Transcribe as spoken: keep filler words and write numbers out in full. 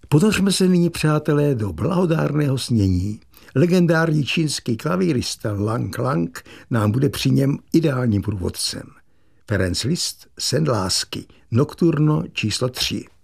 Ponořme se nyní, přátelé, do blahodárného snění. Legendární čínský klavírista Lang Lang nám bude při něm ideálním průvodcem. Ferenc Liszt, Sen lásky, Nocturno číslo tři.